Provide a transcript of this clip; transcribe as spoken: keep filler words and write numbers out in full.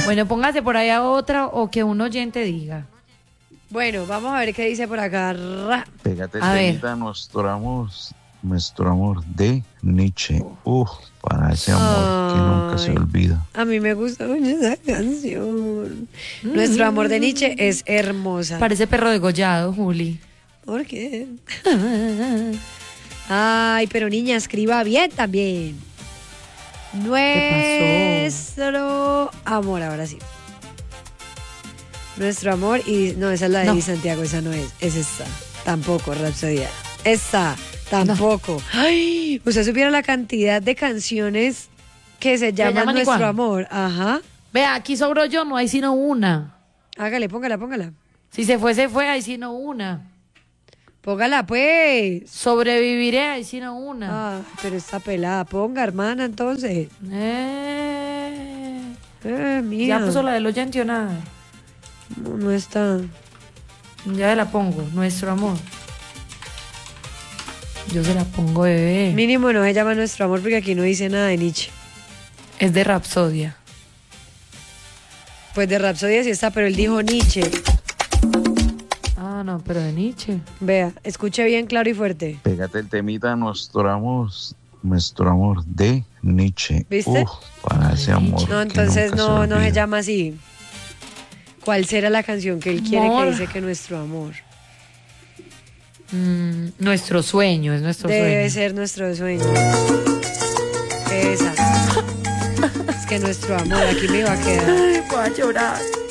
Bueno, póngase por allá otra o que un oyente diga. Bueno, vamos a ver qué dice por acá. Ra. Pégate el A ver. temita, nuestro amor, nuestro amor de Nietzsche. Uf, para ese amor que nunca se Ay. olvida. A mí me gusta mucho esa canción. Nuestro amor de Nietzsche es hermosa. Parece perro degollado, Juli. ¿Por qué? Ay, pero niña, escriba bien también. Nuestro amor, ahora sí. Nuestro amor y... No, esa es la de No. Di Santiago, esa no es. Es esta. Tampoco, Rapsodia. Esta, tampoco. Ay, usted supiera la cantidad de canciones que se llaman llaman Nuestro igual? Amor. Ajá. Vea, aquí sobró yo, no hay sino una. Hágale, póngala, póngala. Si se fue, se fue, hay sino una. Póngala, pues. Sobreviviré, hay sino una. Ah, pero está pelada. Ponga, hermana, entonces. Eh, Eh, mía. ya puso la del oyente o nada. No, no está. Ya la pongo, nuestro amor. Yo se la pongo, bebé. Mínimo no se llama Nuestro Amor porque aquí no dice nada de Nietzsche. Es de Rapsodia. Pues de Rapsodia sí está, pero él dijo Nietzsche. Ah, no, pero de Nietzsche. Vea, escuche bien claro y fuerte. Pégate el temita, nuestro amor, nuestro amor de Nietzsche. ¿Viste? Uf, para ese amor. No, que entonces nunca no, no se olvida. llama así. ¿Cuál será la canción que él quiere Amor. que dice que Nuestro Amor? Mm, nuestro sueño, es nuestro Debe sueño. ser nuestro sueño. Esa. Es que Nuestro Amor, aquí me iba a quedar. Ay, voy a llorar.